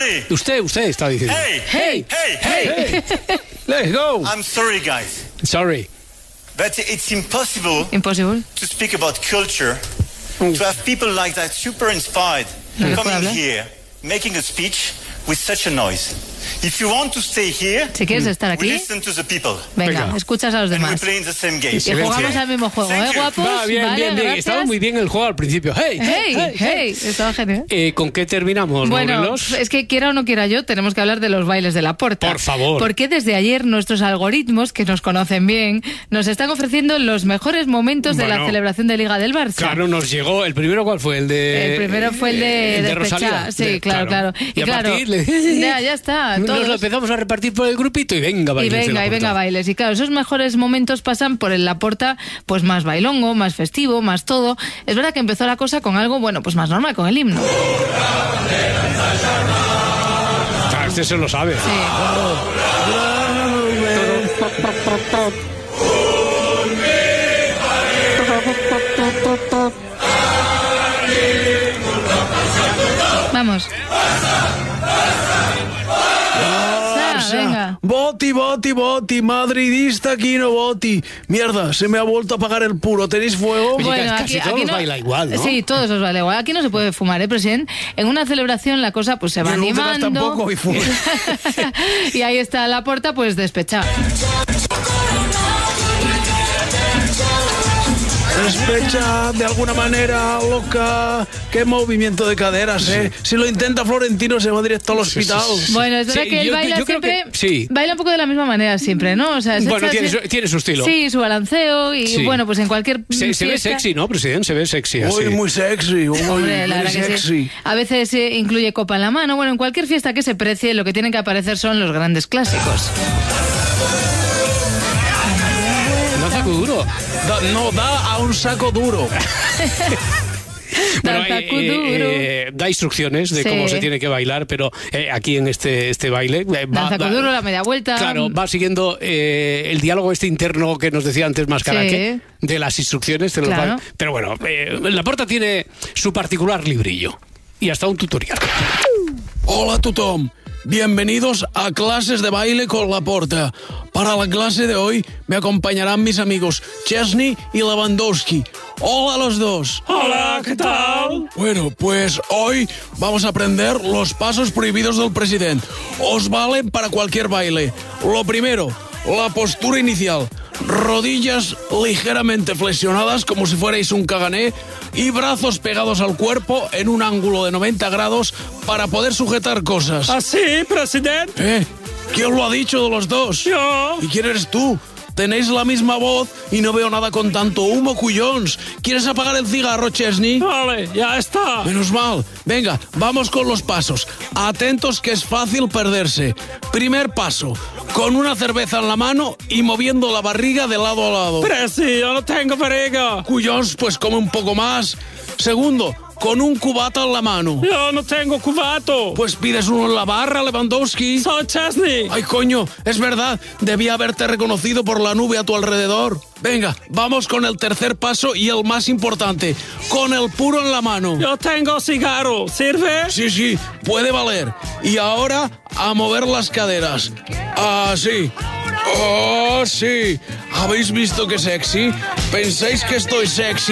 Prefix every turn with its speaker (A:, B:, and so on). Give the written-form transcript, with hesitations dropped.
A: sorry.
B: Usted está diciendo.
A: Hey.
B: Let's go.
A: I'm sorry, guys.
B: Sorry.
A: But it's impossible
C: Impossible.
A: to speak about culture, to have people like that super inspired coming here, making a speech with such a noise. If you want to stay here,
C: Si quieres estar
A: we
C: aquí,
A: listen to the people.
C: venga, escuchas a los
A: And we
C: demás.
A: play in the same game.
C: Y jugamos al mismo juego,
A: Thank
C: ¿eh,
A: you.
C: guapos?
B: Va, bien,
C: Vale,
B: bien.
C: gracias.
B: Estaba muy bien el juego al principio.
C: Hey, estaba genial.
B: ¿Con qué terminamos,
C: Bueno,
B: Morelos?
C: es que quiera o no quiera yo, tenemos que hablar de los bailes de Laporta.
B: Por favor.
C: Porque desde ayer nuestros algoritmos, que nos conocen bien, nos están ofreciendo los mejores momentos de la
B: Bueno,
C: celebración de Liga del Barça.
B: Claro, nos llegó. ¿El primero cuál fue? El
C: primero fue el de
B: Despechá.
C: Rosalía. Sí, claro.
B: Y a
C: claro,
B: partir
C: ya está.
B: nos
C: todos.
B: lo empezamos a repartir por el grupito y venga bailes.
C: Y venga bailes. Y claro, esos mejores momentos pasan por el Laporta, pues más bailongo, más festivo, más todo. Es verdad que empezó la cosa con algo, bueno, pues más normal, con el himno.
B: Claro, usted se lo sabe.
C: Sí. Vamos. Venga.
D: Boti, madridista Quino Boti. Mierda, se me ha vuelto a apagar el puro. ¿Tenéis fuego?
B: Oye, casi todos los baila igual, ¿no?
C: Sí, todos os baila igual. Aquí no se puede fumar, presidente. En una celebración la cosa pues se va animando.
D: Tampoco y fumo.
C: Y ahí está Laporta pues despechada.
D: Despecha de alguna manera, loca. Qué movimiento de caderas, ¿eh? Si lo intenta Florentino se va directo al hospital.
C: Bueno, es verdad que él baila siempre. Baila un poco de la misma manera siempre, ¿no? O sea,
B: bueno, tiene su estilo.
C: Sí, su balanceo y bueno, pues en cualquier
B: se ve sexy, ¿no, presidente? Se ve sexy así.
D: Uy, muy sexy.
C: Hombre, la verdad que sí. A veces incluye copa en la mano. Bueno, en cualquier fiesta que se precie, lo que tienen que aparecer son los grandes clásicos.
B: No saco duro.
D: Da a un saco duro.
B: Bueno, da instrucciones de cómo se tiene que bailar, pero aquí en este baile
C: duro, la media vuelta.
B: Claro, va siguiendo el diálogo interno que nos decía antes Mascaraque, de las instrucciones. Pero bueno, Laporta tiene su particular librillo y hasta un tutorial.
D: Hola a tothom. Bienvenidos a Clases de Baile con Laporta. Para la clase de hoy me acompañarán mis amigos Chesney y Lewandowski. Hola a los dos.
B: Hola, ¿qué tal?
D: Bueno, pues hoy vamos a aprender los pasos prohibidos del presidente. Os valen para cualquier baile. Lo primero, la postura inicial. Rodillas ligeramente flexionadas como si fuerais un cagané y brazos pegados al cuerpo en un ángulo de 90 grados para poder sujetar cosas.
B: ¿Ah, sí, presidente?
D: ¿Quién lo ha dicho de los dos?
B: Yo.
D: ¿Y quién eres tú? Tenéis la misma voz y no veo nada con tanto humo, cuyons. ¿Quieres apagar el cigarro, Chesney?
B: Vale, ya está.
D: Menos mal. Venga, vamos con los pasos. Atentos que es fácil perderse. Primer paso, con una cerveza en la mano y moviendo la barriga de lado a lado.
B: Pero sí, yo no tengo barriga.
D: Cuyons, pues come un poco más. Segundo, con un cubata en la mano.
B: Yo no tengo cubato.
D: Pues pides uno en la barra, Lewandowski.
B: Soy Chesney.
D: Ay, coño, es verdad. Debía haberte reconocido por la nube a tu alrededor. Venga, vamos con el tercer paso y el más importante. Con el puro en la mano.
B: Yo tengo cigarro. ¿Sirve?
D: Sí, puede valer. Y ahora, a mover las caderas. Así. Oh, sí. ¿Habéis visto qué sexy? ¿Pensáis que estoy sexy?